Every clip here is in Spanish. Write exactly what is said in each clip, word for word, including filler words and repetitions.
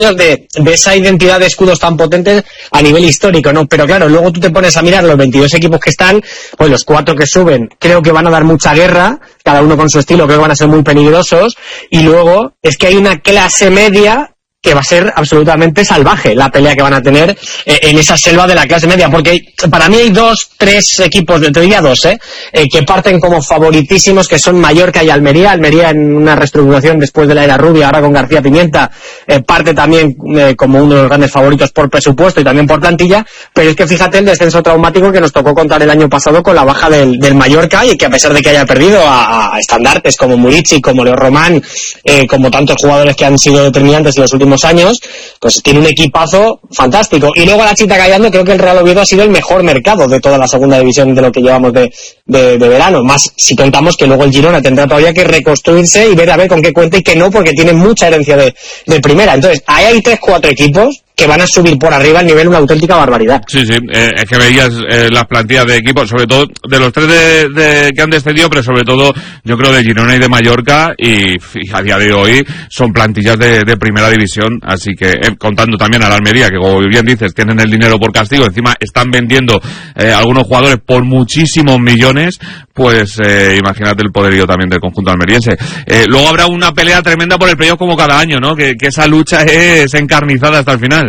De, de esa identidad de escudos tan potentes a nivel histórico, ¿no? Pero claro, luego tú te pones a mirar los veintidós equipos que están, pues los cuatro que suben creo que van a dar mucha guerra, cada uno con su estilo, creo que van a ser muy peligrosos, y luego es que hay una clase media que va a ser absolutamente salvaje la pelea que van a tener eh, en esa selva de la clase media, porque para mí hay dos, tres equipos, te diría dos, eh, eh, que parten como favoritísimos, que son Mallorca y Almería. Almería en una reestructuración después de la era Rubia, ahora con García Pimienta, eh, parte también eh, como uno de los grandes favoritos por presupuesto y también por plantilla, pero es que fíjate el descenso traumático que nos tocó contar el año pasado con la baja del, del Mallorca, y que a pesar de que haya perdido a, a estandartes como Murici, como Leo Román, eh, como tantos jugadores que han sido determinantes en los últimos años, pues tiene un equipazo fantástico. Y luego a la chita callando, creo que el Real Oviedo ha sido el mejor mercado de toda la segunda división de lo que llevamos de, de, de verano, más si contamos que luego el Girona tendrá todavía que reconstruirse y ver a ver con qué cuenta y qué no, porque tiene mucha herencia de, de primera. Entonces ahí hay tres, cuatro equipos que van a subir por arriba al nivel una auténtica barbaridad. Sí, sí, eh, es que veías eh, las plantillas de equipos, sobre todo de los tres de, de, que han descendido, pero sobre todo yo creo de Girona y de Mallorca, y, y a día de hoy son plantillas de, de primera división, así que eh, contando también a la Almería, que como bien dices, tienen el dinero por castigo, encima están vendiendo eh, algunos jugadores por muchísimos millones, pues eh, imagínate el poderío también del conjunto almeriense. Eh, luego habrá una pelea tremenda por el playoff como cada año, ¿no? Que, que esa lucha es encarnizada hasta el final.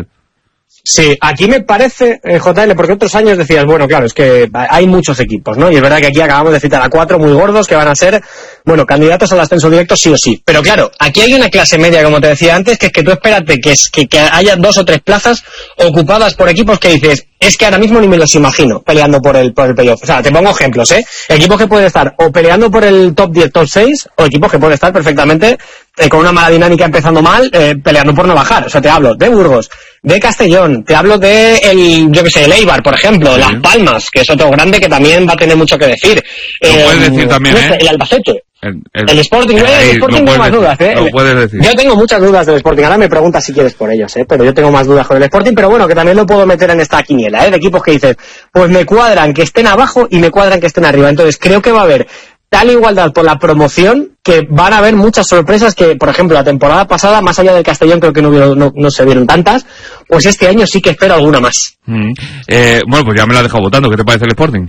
Sí, aquí me parece, eh, J L, porque otros años decías, bueno, claro, es que hay muchos equipos, ¿no? Y es verdad que aquí acabamos de citar a cuatro muy gordos que van a ser, bueno, candidatos al ascenso directo sí o sí. Pero claro, aquí hay una clase media, como te decía antes, que es que tú espérate que, es, que, que haya dos o tres plazas ocupadas por equipos que dices, es que ahora mismo ni me los imagino peleando por el, por el playoff. O sea, te pongo ejemplos, ¿eh? Equipos que pueden estar o peleando por el top diez, top seis, o equipos que pueden estar perfectamente eh, con una mala dinámica empezando mal, eh, peleando por no bajar. O sea, te hablo de Burgos, de Castellón, te hablo de el, yo que sé, el Eibar, por ejemplo, sí. Las Palmas, que es otro grande que también va a tener mucho que decir. Lo eh, puedes decir también, ¿eh? El Albacete. El, el, el Sporting, el, el Sporting tengo más decir, dudas, ¿eh? Lo puedes decir. Yo tengo muchas dudas del Sporting. Ahora me preguntas si quieres por ellos, ¿eh? Pero yo tengo más dudas con el Sporting, pero bueno, que también lo puedo meter en esta quiniela, ¿eh? De equipos que dices, pues me cuadran que estén abajo y me cuadran que estén arriba. Entonces creo que va a haber tal igualdad por la promoción que van a haber muchas sorpresas que, por ejemplo, la temporada pasada, más allá del Castellón, creo que no, hubo, no, no se vieron tantas, pues este año sí que espero alguna más. Mm. Eh, bueno, pues ya me la has dejado votando. ¿Qué te parece el Sporting?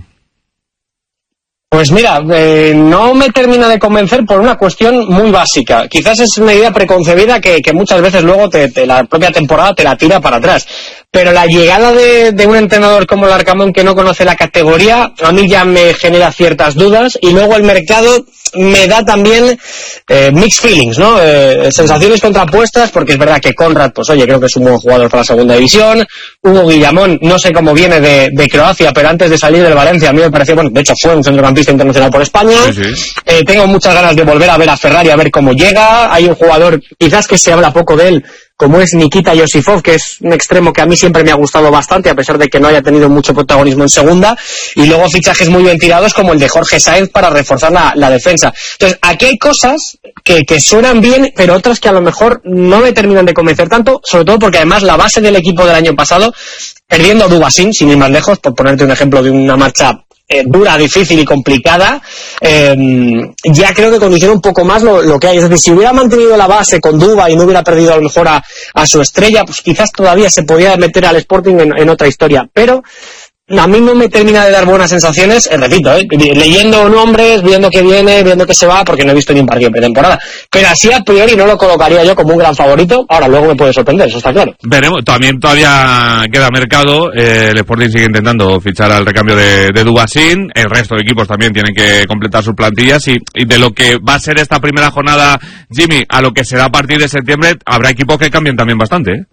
Pues mira, eh, no me termina de convencer por una cuestión muy básica. Quizás es una idea preconcebida que, que muchas veces luego te, te, la propia temporada te la tira para atrás. Pero la llegada de, de un entrenador como el Arcamón que no conoce la categoría, a mí ya me genera ciertas dudas. Y luego el mercado me da también eh, mixed feelings, ¿no? Eh, sensaciones contrapuestas, porque es verdad que Conrad, pues oye, creo que es un buen jugador para la segunda división. Hugo Guillamón, no sé cómo viene de, de Croacia, pero antes de salir del Valencia a mí me pareció, bueno, de hecho fue un centrocampista internacional por España. Sí, sí. Eh, tengo muchas ganas de volver a ver a Ferrari, a ver cómo llega. Hay un jugador, quizás que se habla poco de él, como es Nikita Yosifov, que es un extremo que a mí siempre me ha gustado bastante, a pesar de que no haya tenido mucho protagonismo en segunda, y luego fichajes muy bien tirados como el de Jorge Sáenz para reforzar la, la defensa. Entonces, aquí hay cosas que, que suenan bien, pero otras que a lo mejor no me terminan de convencer tanto, sobre todo porque además la base del equipo del año pasado, perdiendo a Dubasín, sin ir más lejos, por ponerte un ejemplo de una marcha Eh, dura, difícil y complicada, eh, ya creo que condiciona un poco más lo, lo que hay. Es decir, si hubiera mantenido la base con Duba y no hubiera perdido a lo mejor a, a su estrella, pues quizás todavía se podía meter al Sporting en, en otra historia, pero a mí no me termina de dar buenas sensaciones, eh, repito, eh, leyendo nombres, viendo que viene, viendo que se va, porque no he visto ni un partido en pretemporada, pero así a priori no lo colocaría yo como un gran favorito. Ahora luego me puede sorprender, eso está claro. Veremos, también todavía queda mercado, eh, el Sporting sigue intentando fichar al recambio de, de Dubasín, el resto de equipos también tienen que completar sus plantillas, y, y de lo que va a ser esta primera jornada, Jimmy, a lo que será a partir de septiembre, habrá equipos que cambien también bastante, ¿eh?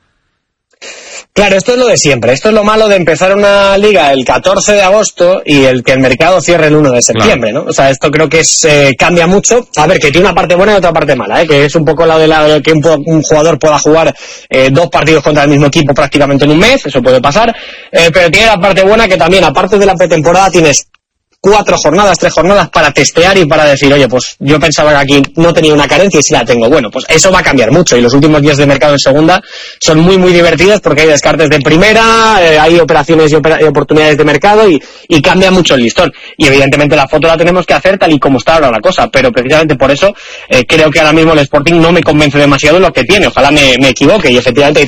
Claro, esto es lo de siempre. Esto es lo malo de empezar una liga el catorce de agosto y el que el mercado cierre el uno de septiembre, claro, ¿no? O sea, esto creo que es, eh, cambia mucho. A ver, que tiene una parte buena y otra parte mala, ¿eh? Que es un poco la de la que un, un jugador pueda jugar eh, dos partidos contra el mismo equipo prácticamente en un mes, eso puede pasar. Eh, pero tiene la parte buena que también, aparte de la pretemporada, tienes cuatro jornadas, tres jornadas para testear y para decir, oye, pues yo pensaba que aquí no tenía una carencia y sí la tengo. Bueno, pues eso va a cambiar mucho, y los últimos días de mercado en segunda son muy, muy divertidos porque hay descartes de primera, eh, hay operaciones y, opera- y oportunidades de mercado, y, y cambia mucho el listón. Y evidentemente la foto la tenemos que hacer tal y como está ahora la cosa, pero precisamente por eso eh, creo que ahora mismo el Sporting no me convence demasiado lo que tiene. Ojalá me, me equivoque, y efectivamente hay